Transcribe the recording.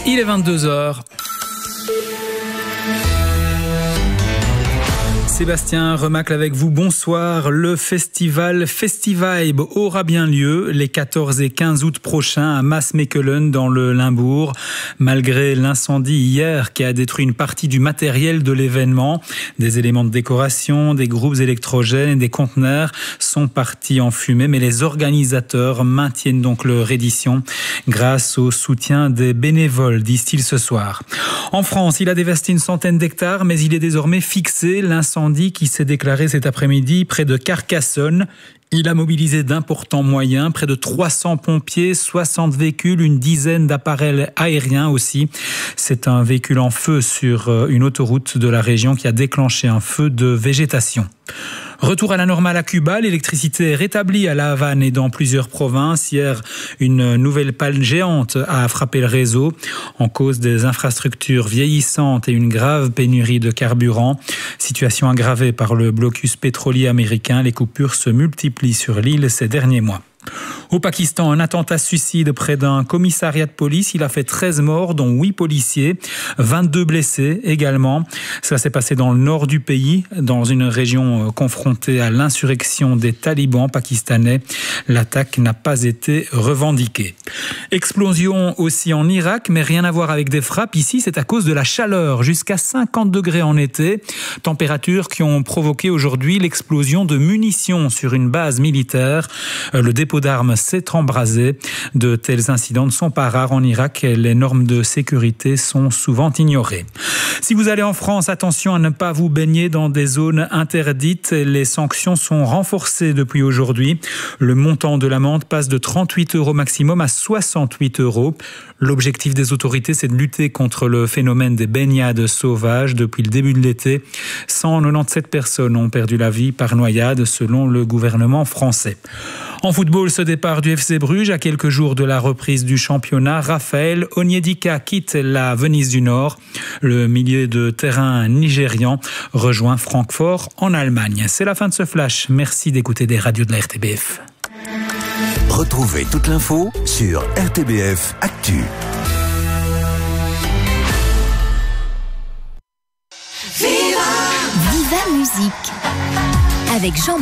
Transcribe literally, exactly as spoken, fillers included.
Il est vingt-deux heures. Sébastien Remacle avec vous, bonsoir. Le festival Festivibe aura bien lieu les quatorze et quinze août prochains à Maasmechelen dans le Limbourg. Malgré l'incendie hier qui a détruit une partie du matériel de l'événement, des éléments de décoration, des groupes électrogènes et des conteneurs sont partis en fumée, mais les organisateurs maintiennent donc leur édition grâce au soutien des bénévoles, disent-ils ce soir. En France, il a dévasté une centaine d'hectares, mais il est désormais fixé. L'incendie qui s'est déclaré cet après-midi près de Carcassonne. Il a mobilisé d'importants moyens, près de trois cents pompiers, soixante véhicules, une dizaine d'appareils aériens aussi. C'est un véhicule en feu sur une autoroute de la région qui a déclenché un feu de végétation. Retour à la normale à Cuba, l'électricité est rétablie à La Havane et dans plusieurs provinces. Hier, une nouvelle panne géante a frappé le réseau en cause des infrastructures vieillissantes et une grave pénurie de carburant. Situation aggravée par le blocus pétrolier américain. Les coupures se multiplient sur l'île ces derniers mois. Au Pakistan, un attentat suicide près d'un commissariat de police. Il a fait treize morts, dont huit policiers, vingt-deux blessés également. Ça s'est passé dans le nord du pays, dans une région confrontée à l'insurrection des talibans pakistanais. L'attaque n'a pas été revendiquée. Explosion aussi en Irak, mais rien à voir avec des frappes. Ici, c'est à cause de la chaleur, jusqu'à cinquante degrés en été. Températures qui ont provoqué aujourd'hui l'explosion de munitions sur une base militaire. Le dépôt d'armes s'est embrasé. De tels incidents ne sont pas rares en Irak. Les normes de sécurité sont souvent ignorées. Si vous allez en France, attention à ne pas vous baigner dans des zones interdites. Les sanctions sont renforcées depuis aujourd'hui. Le montant de l'amende passe de trente-huit euros maximum à soixante-huit euros. L'objectif des autorités, c'est de lutter contre le phénomène des baignades sauvages. Depuis le début de l'été, cent quatre-vingt-dix-sept personnes ont perdu la vie par noyade, selon le gouvernement français. En football, ce départ du F C Bruges à quelques jours de la reprise du championnat. Raphaël Onyedika quitte la Venise du Nord. Le milieu de terrain nigérian rejoint Francfort en Allemagne. C'est la fin de ce flash. Merci d'écouter des radios de la R T B F. Retrouvez toute l'info sur R T B F Actu. Viva Musique avec Jean